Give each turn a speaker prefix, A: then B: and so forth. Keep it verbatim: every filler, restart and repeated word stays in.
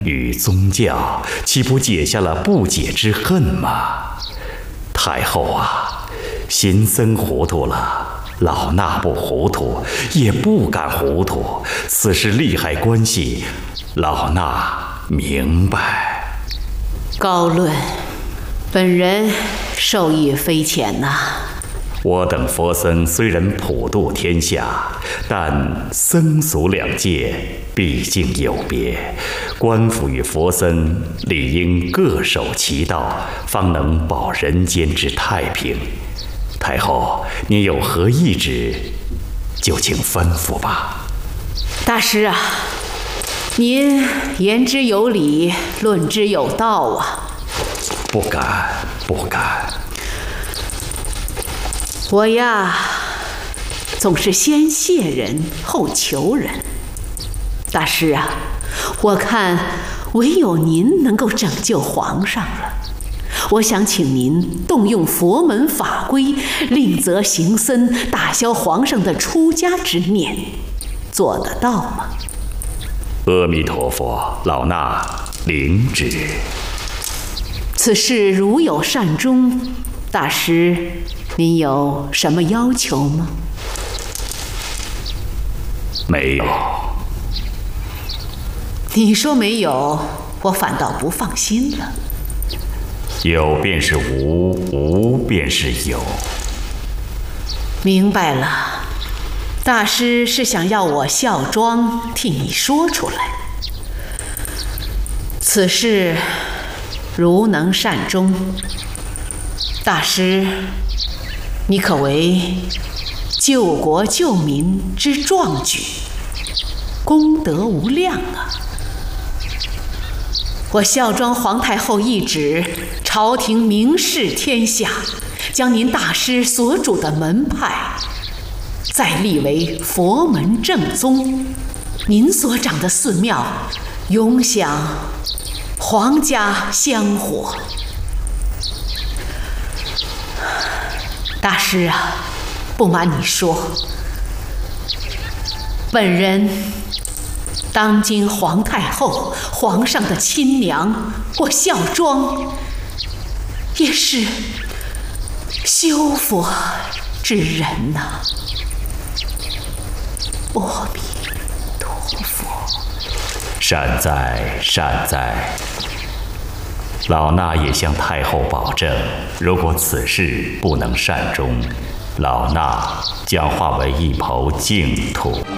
A: 与宗教，岂不结下了不解之恨吗？太后啊，贫僧糊涂了，老衲不糊涂，也不敢糊涂。此事利害关系，老衲明白。
B: 高论，本人受益匪浅呐、啊。
A: 我等佛僧虽然普度天下，但僧俗两界毕竟有别，官府与佛僧理应各守其道，方能保人间之太平。太后，你有何懿旨，就请吩咐吧。
B: 大师啊，您言之有理，论之有道啊。
A: 不敢，不敢。
B: 我呀，总是先谢人后求人。大师啊，我看唯有您能够拯救皇上了。我想请您动用佛门法规，令责行僧，打消皇上的出家之念，做得到吗？
A: 阿弥陀佛，老衲领旨。
B: 此事如有善终，大师，您有什么要求吗？
A: 没有。
B: 你说没有，我反倒不放心了。
A: 有便是无，无便是有。
B: 明白了，大师是想要我孝庄替你说出来。此事如能善终，大师，你可为救国救民之壮举，功德无量啊！我孝庄皇太后懿旨，朝廷明示天下，将您大师所主的门派再立为佛门正宗，您所掌的寺庙永享皇家香火。大师啊，不瞒你说，本人当今皇太后、皇上的亲娘，我孝庄也是修佛之人呐、啊。阿弥陀佛。
A: 善哉善哉。老衲也向太后保证，如果此事不能善终，老衲将化为一抔净土。